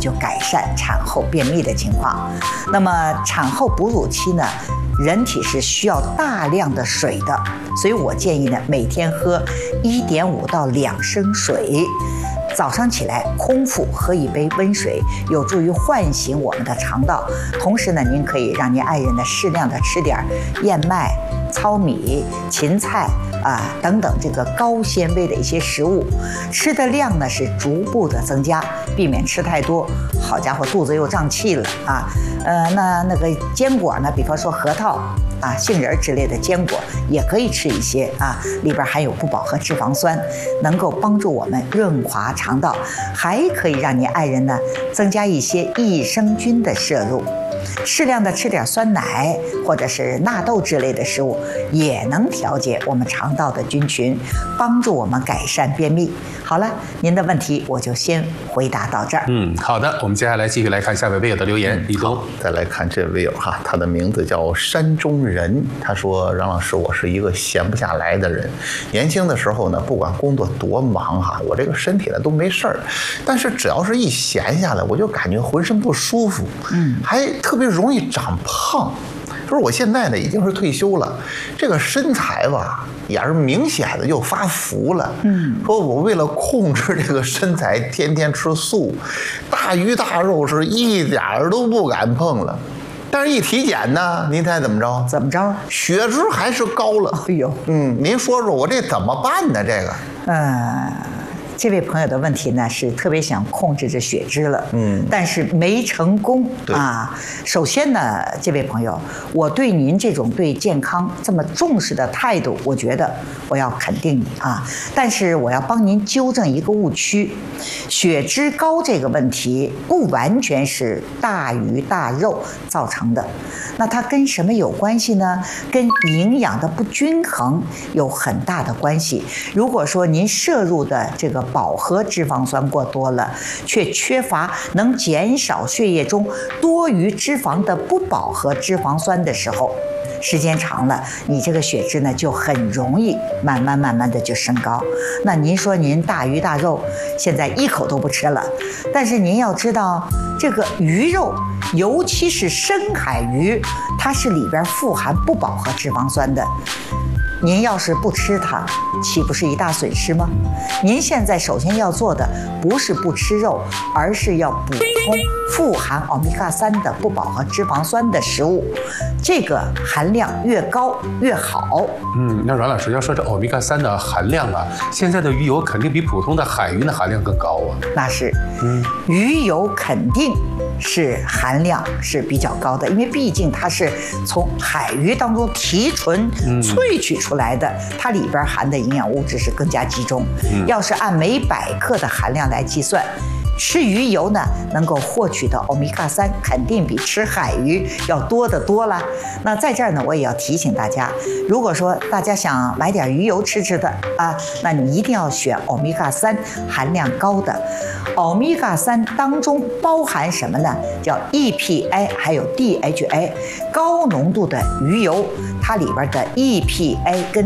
就改善产后便秘的情况。那么产后哺乳期呢，人体是需要大量的水的，所以我建议呢，每天喝1.5到2升水。早上起来空腹喝一杯温水，有助于唤醒我们的肠道。同时呢，您可以让您爱人呢适量的吃点燕麦、糙米、芹菜等等这个高纤维的一些食物，吃的量呢是逐步的增加，避免吃太多。好家伙，肚子又胀气了啊！那个坚果呢，比方说核桃杏仁之类的坚果也可以吃一些里边含有不饱和脂肪酸，能够帮助我们润滑肠道，还可以让你爱人呢增加一些益生菌的摄入。适量的吃点酸奶或者是纳豆之类的食物，也能调节我们肠道的菌群，帮助我们改善便秘。好了，您的问题我就先回答到这儿。 好的，我们接下来继续来看下位微友的留言。李东， 再来看这位微友哈，他的名字叫山中人。他说：“让老师，我是一个闲不下来的人。年轻的时候呢，不管工作多忙哈，我这个身体呢都没事儿，但是只要是一闲下来，我就感觉浑身不舒服，还特别容易长胖。说我现在呢已经是退休了，这个身材吧也是明显的又发福了。说我为了控制这个身材，天天吃素，大鱼大肉是一点儿都不敢碰了。但是一体检呢，您猜怎么着？ 怎么着？ 血脂还是高了。 哎呦， 您说说我这怎么办呢？这个， 这位朋友的问题呢是特别想控制着血脂了，但是没成功首先呢，这位朋友，我对您这种对健康这么重视的态度，我觉得我要肯定你但是我要帮您纠正一个误区，血脂高这个问题不完全是大鱼大肉造成的，那它跟什么有关系呢？跟营养的不均衡有很大的关系。如果说您摄入的这个饱和脂肪酸过多了，却缺乏能减少血液中多余脂肪的不饱和脂肪酸的时候，时间长了，你这个血脂呢就很容易慢慢的就升高。那您说您大鱼大肉现在一口都不吃了，但是您要知道，这个鱼肉，尤其是深海鱼，它是里边富含不饱和脂肪酸的。您要是不吃它，岂不是一大损失吗？您现在首先要做的不是不吃肉，而是要补充富含欧米伽3的不饱和脂肪酸的食物，这个含量越高越好。 那阮老师要说这欧米伽3的含量现在的鱼油肯定比普通的海鱼的含量更高那是，鱼油肯定是含量是比较高的，因为毕竟它是从海鱼当中提纯萃取出来的，它里边含的营养物质是更加集中。要是按每100克的含量来计算，吃鱼油呢能够获取的欧米伽3肯定比吃海鱼要多得多了。那在这儿呢，我也要提醒大家，如果说大家想买点鱼油吃的那你一定要选欧米伽3含量高的。欧米伽3当中包含什么呢？叫 EPA 还有 DHA。 高浓度的鱼油，它里边的 EPA 跟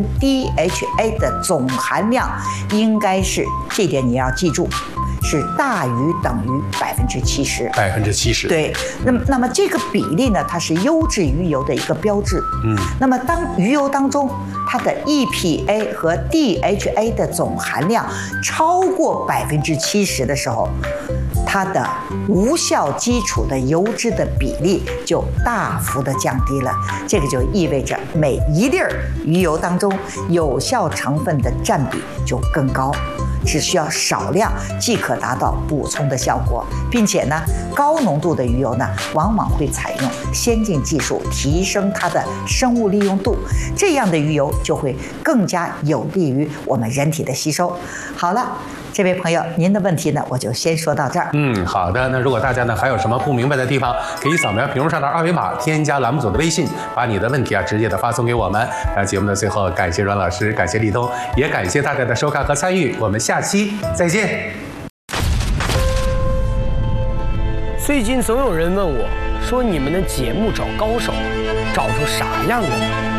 DHA 的总含量应该是，这点你要记住，是大于等于70%。 70%。 对，那么这个比例呢，它是优质鱼油的一个标志。那么当鱼油当中它的 EPA 和 DHA 的总含量超过70%的时候，它的无效基础的油脂的比例就大幅的降低了。这个就意味着每1粒鱼油当中有效成分的占比就更高。只需要少量即可达到补充的效果，并且呢，高浓度的鱼油呢，往往会采用先进技术提升它的生物利用度，这样的鱼油就会更加有利于我们人体的吸收。好了，这位朋友，您的问题呢，我就先说到这儿。 好的。那如果大家呢还有什么不明白的地方，可以扫描屏幕上的2维码，添加栏目组的微信，把你的问题直接的发送给我们。那节目的最后，感谢阮老师，感谢立冬，也感谢大家的收看和参与。我们下期再见。 最近总有人问我，说你们的节目找高手，找出啥样的？